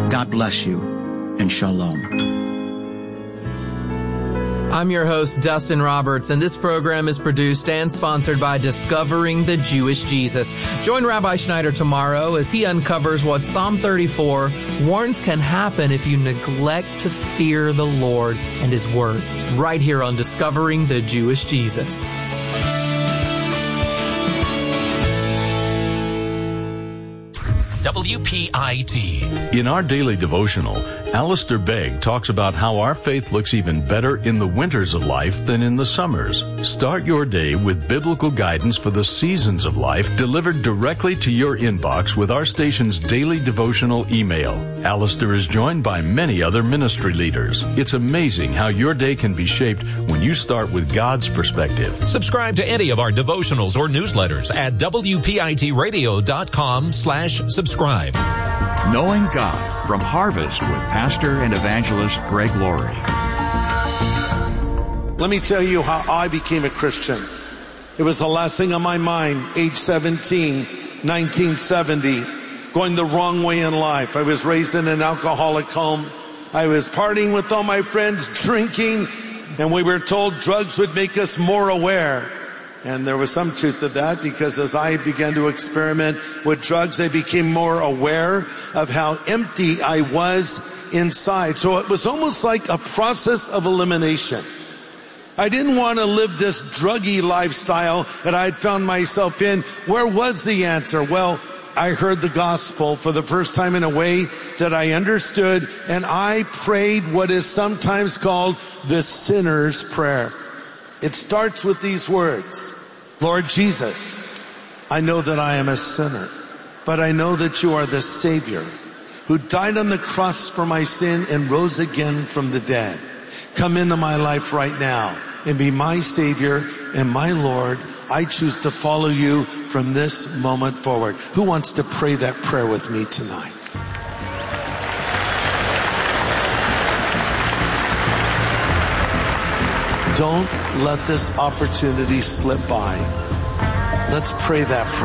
God bless you, and shalom. I'm your host, Dustin Roberts, and this program is produced and sponsored by Discovering the Jewish Jesus. Join Rabbi Schneider tomorrow as he uncovers what Psalm 34 warns can happen if you neglect to fear the Lord and His Word, right here on Discovering the Jewish Jesus. WPIT. In our daily devotional, Alistair Begg talks about how our faith looks even better in the winters of life than in the summers. Start your day with biblical guidance for the seasons of life delivered directly to your inbox with our station's daily devotional email. Alistair is joined by many other ministry leaders. It's amazing how your day can be shaped when you start with God's perspective. Subscribe to any of our devotionals or newsletters at WPITradio.com/subscribe. Knowing God from Harvest with Pastor and Evangelist Greg Laurie. Let me tell you how I became a Christian. It was the last thing on my mind, age 17, 1970, going the wrong way in life. I was raised in an alcoholic home. I was partying with all my friends, drinking, and we were told drugs would make us more aware. And there was some truth to that, because as I began to experiment with drugs, I became more aware of how empty I was inside. So it was almost like a process of elimination. I didn't want to live this druggy lifestyle that I'd found myself in. Where was the answer? Well, I heard the gospel for the first time in a way that I understood, and I prayed what is sometimes called the sinner's prayer. It starts with these words: Lord Jesus, I know that I am a sinner, but I know that you are the Savior who died on the cross for my sin and rose again from the dead. Come into my life right now and be my Savior and my Lord. I choose to follow you from this moment forward. Who wants to pray that prayer with me tonight? Don't let this opportunity slip by. Let's pray that prayer.